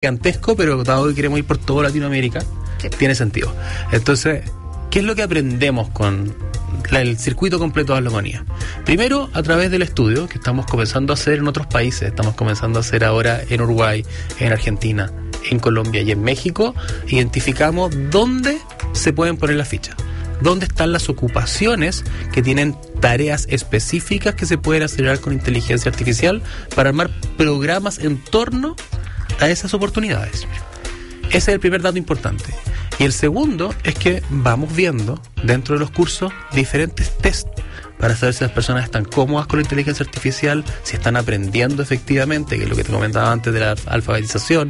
gigantesco, pero dado que queremos ir por toda Latinoamérica, tiene sentido. Entonces, ¿qué es lo que aprendemos con el circuito completo de Arlomanía? Primero, a través del estudio que estamos comenzando a hacer en otros países. Estamos comenzando a hacer ahora en Uruguay, en Argentina, en Colombia y en México. Identificamos dónde se pueden poner las fichas, dónde están las ocupaciones que tienen tareas específicas que se pueden acelerar con inteligencia artificial para armar programas en torno a esas oportunidades. Ese es el primer dato importante. Y el segundo es que vamos viendo dentro de los cursos diferentes test para saber si las personas están cómodas con la inteligencia artificial, si están aprendiendo efectivamente, que es lo que te comentaba antes de la alfabetización.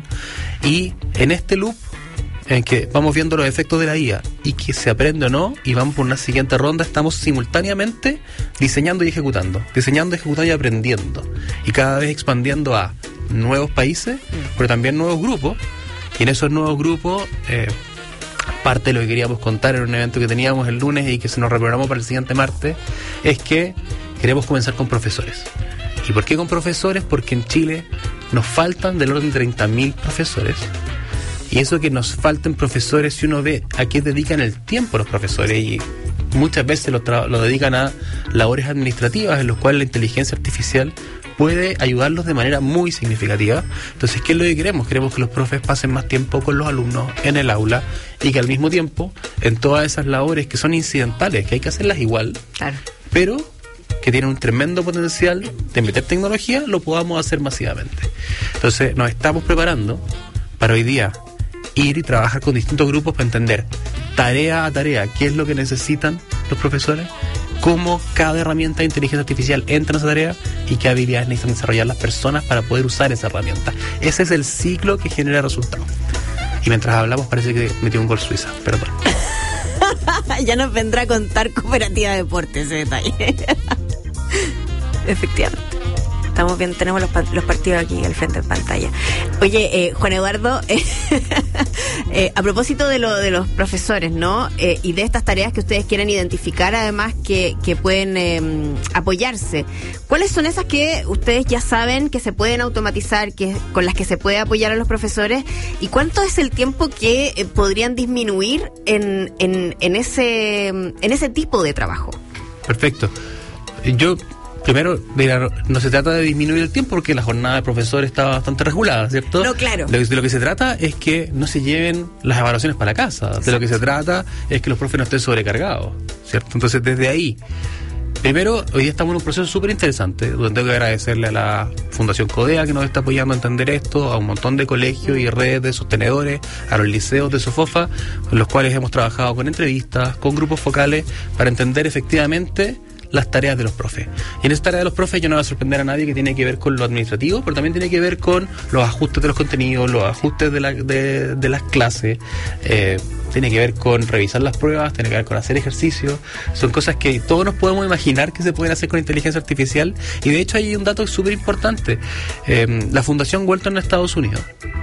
Y en este loop en que vamos viendo los efectos de la IA y que se aprende o no, y vamos por una siguiente ronda, estamos simultáneamente diseñando y ejecutando y aprendiendo, y cada vez expandiendo a nuevos países, pero también nuevos grupos. Y en esos nuevos grupos, parte de lo que queríamos contar en un evento que teníamos el lunes y que se nos reprogramó para el siguiente martes, es que queremos comenzar con profesores. ¿Y por qué con profesores? Porque en Chile nos faltan del orden de 30.000 profesores. Y eso que nos falten profesores, si uno ve a qué dedican el tiempo los profesores, y muchas veces lo dedican a labores administrativas en los cuales la inteligencia artificial puede ayudarlos de manera muy significativa. Entonces, ¿qué es lo que queremos? Queremos que los profes pasen más tiempo con los alumnos en el aula y que al mismo tiempo, en todas esas labores que son incidentales, que hay que hacerlas igual, claro, pero que tienen un tremendo potencial de meter tecnología, lo podamos hacer masivamente. Entonces, nos estamos preparando para hoy día ir y trabajar con distintos grupos para entender tarea a tarea qué es lo que necesitan los profesores, cómo cada herramienta de inteligencia artificial entra en esa tarea y qué habilidades necesitan desarrollar las personas para poder usar esa herramienta. Ese es el ciclo que genera resultados. Y mientras hablamos parece que metió un gol Suiza, perdón. Ya nos vendrá a contar Cooperativa Deportes ese detalle. Efectivamente. Estamos bien, tenemos los partidos aquí al frente de pantalla. Oye, Juan Eduardo, a propósito de los profesores, ¿no? Y de estas tareas que ustedes quieren identificar, además, que pueden apoyarse. ¿Cuáles son esas que ustedes ya saben que se pueden automatizar, con las que se puede apoyar a los profesores? ¿Y cuánto es el tiempo que podrían disminuir en ese tipo de trabajo? Perfecto. Primero, no se trata de disminuir el tiempo porque la jornada de profesor está bastante regulada, ¿cierto? No, claro. De lo que se trata es que no se lleven las evaluaciones para la casa. Exacto. De lo que se trata es que los profes no estén sobrecargados, ¿cierto? Entonces, desde ahí, primero, hoy día estamos en un proceso súper interesante, donde tengo que agradecerle a la Fundación Codea que nos está apoyando a entender esto, a un montón de colegios y redes de sostenedores, a los liceos de SOFOFA, con los cuales hemos trabajado con entrevistas, con grupos focales, para entender efectivamente las tareas de los profes. Y en esta tarea de los profes yo no voy a sorprender a nadie, que tiene que ver con lo administrativo, pero también tiene que ver con los ajustes de los contenidos, los ajustes de las clases, tiene que ver con revisar las pruebas, tiene que ver con hacer ejercicios. Son cosas que todos nos podemos imaginar que se pueden hacer con inteligencia artificial, y de hecho hay un dato súper importante. La Fundación Walton en Estados Unidos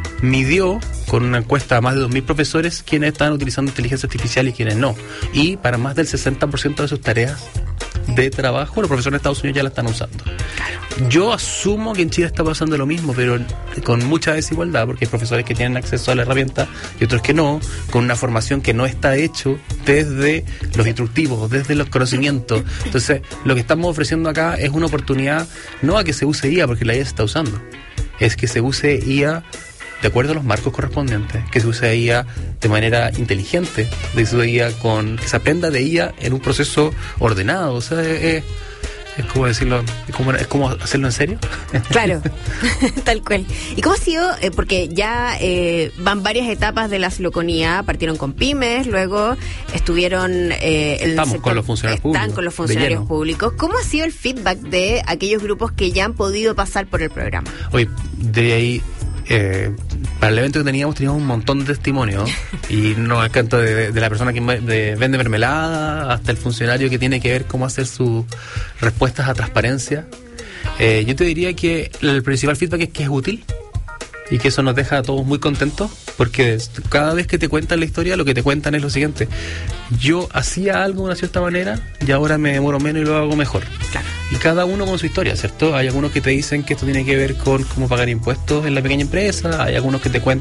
midió con una encuesta a más de 2.000 profesores quiénes estaban utilizando inteligencia artificial y quiénes no, y para más del 60% de sus tareas de trabajo los profesores de Estados Unidos ya la están usando. Yo asumo que en Chile está pasando lo mismo, pero con mucha desigualdad, porque hay profesores que tienen acceso a la herramienta y otros que no, con una formación que no está hecho desde los instructivos, desde los conocimientos. Entonces, lo que estamos ofreciendo acá es una oportunidad, no a que se use IA, porque la IA se está usando, es que se use IA de acuerdo a los marcos correspondientes, que se use IA de manera inteligente, que se use IA que se aprenda de IA en un proceso ordenado. O sea, es como decirlo, es como hacerlo en serio. Claro, tal cual. ¿Y cómo ha sido? Porque ya van varias etapas de la Sloconía. Partieron con pymes, luego estuvieron están con los funcionarios públicos. ¿Cómo ha sido el feedback de aquellos grupos que ya han podido pasar por el programa? Oye, de ahí, para el evento que teníamos un montón de testimonios, y nos encanta de la persona que vende mermelada hasta el funcionario que tiene que ver cómo hacer sus respuestas a transparencia. Yo te diría que el principal feedback es que es útil y que eso nos deja a todos muy contentos, porque cada vez que te cuentan la historia, lo que te cuentan es lo siguiente: yo hacía algo de una cierta manera y ahora me demoro menos y lo hago mejor. Claro. Y cada uno con su historia, ¿cierto? Hay algunos que te dicen que esto tiene que ver con cómo pagar impuestos en la pequeña empresa, hay algunos que te cuentan